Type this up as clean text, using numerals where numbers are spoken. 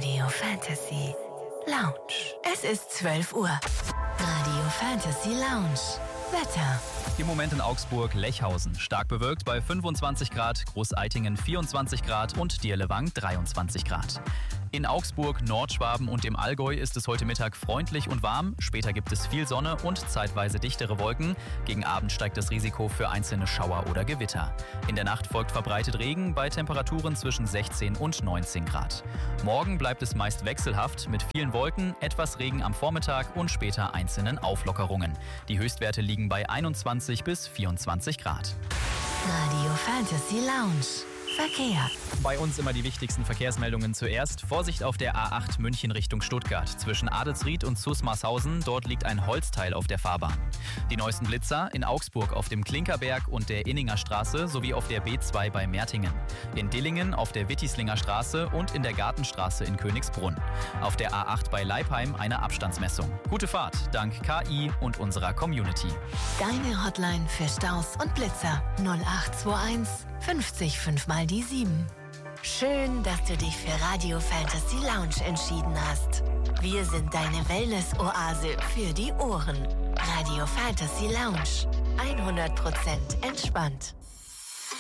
Radio Fantasy Lounge. Es ist 12 Uhr. Radio Fantasy Lounge. Wetter. Im Moment in Augsburg, Lechhausen. Stark bewölkt bei 25 Grad, Großeitingen 24 Grad und Dierlewang 23 Grad. In Augsburg, Nordschwaben und dem Allgäu ist es heute Mittag freundlich und warm. Später gibt es viel Sonne und zeitweise dichtere Wolken. Gegen Abend steigt das Risiko für einzelne Schauer oder Gewitter. In der Nacht folgt verbreitet Regen bei Temperaturen zwischen 16 und 19 Grad. Morgen bleibt es meist wechselhaft mit vielen Wolken, etwas Regen am Vormittag und später einzelnen Auflockerungen. Die Höchstwerte liegen bei 21 bis 24 Grad. Radio Fantasy Lounge. Verkehr. Bei uns immer die wichtigsten Verkehrsmeldungen zuerst. Vorsicht auf der A8 München Richtung Stuttgart. Zwischen Adelsried und Susmarshausen, dort liegt ein Holzteil auf der Fahrbahn. Die neuesten Blitzer in Augsburg auf dem Klinkerberg und der Inninger Straße sowie auf der B2 bei Mertingen. In Dillingen auf der Wittislinger Straße und in der Gartenstraße in Königsbrunn. Auf der A8 bei Leipheim eine Abstandsmessung. Gute Fahrt dank KI und unserer Community. Deine Hotline für Staus und Blitzer 0821 50 5 mal die 7. Schön, dass du dich für Radio Fantasy Lounge entschieden hast. Wir sind deine Wellness-Oase für die Ohren. Radio Fantasy Lounge. 100% entspannt.